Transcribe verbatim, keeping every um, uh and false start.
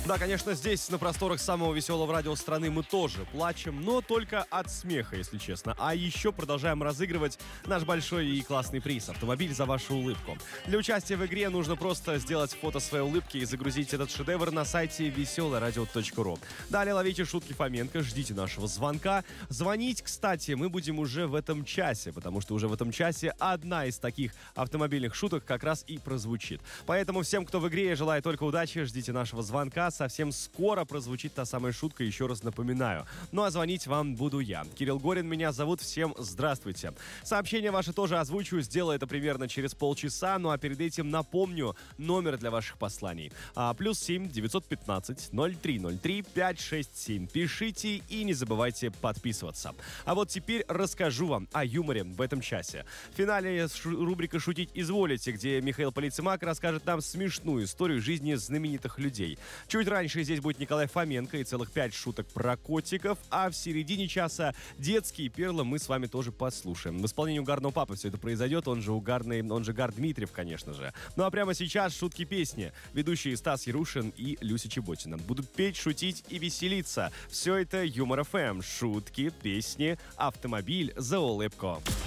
Да, конечно, здесь, на просторах самого веселого радио страны, мы тоже плачем, но только от смеха, если честно. А еще продолжаем разыгрывать наш большой и классный приз — автомобиль за вашу улыбку. Для участия в игре нужно просто сделать фото своей улыбки и загрузить этот шедевр на сайте веселое радио точка ру. Далее ловите шутки Фоменко, ждите нашего звонка. Звонить, кстати, мы будем уже в этом часе, потому что уже в этом часе одна из таких автомобильных шуток как раз и прозвучит. Поэтому всем, кто в игре, я желаю только удачи, ждите нашего звонка. Совсем скоро прозвучит та самая шутка, еще раз напоминаю. Ну а звонить вам буду я. Кирилл Горин меня зовут, всем здравствуйте. Сообщение ваше тоже озвучу, сделаю это примерно через полчаса, ну а перед этим напомню номер для ваших посланий. А, плюс семь девятьсот пятнадцать ноль три ноль три пять шесть семь. Пишите и не забывайте подписываться. А вот теперь расскажу вам о юморе в этом часе. В финале шу- рубрика «Шутить изволите», где Михаил Полицемак расскажет нам смешную историю жизни знаменитых людей. Чуть раньше здесь будет Николай Фоменко и целых пять шуток про котиков, а в середине часа детские перлы мы с вами тоже послушаем. В исполнении угарного папы все это произойдет, он же угарный, он же Гар Дмитриев, конечно же. Ну а прямо сейчас шутки-песни. Ведущие Стас Ярушин и Люся Чеботина будут петь, шутить и веселиться. Все это Юмор эф эм. Шутки, песни, автомобиль за улыбку.